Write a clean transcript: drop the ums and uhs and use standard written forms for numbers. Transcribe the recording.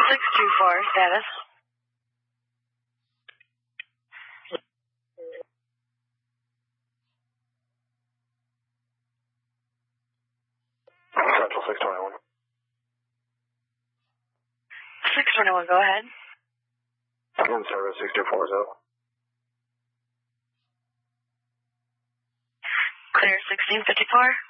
624, status. Central 621. 621, go ahead. In service 6240. Clear 1654.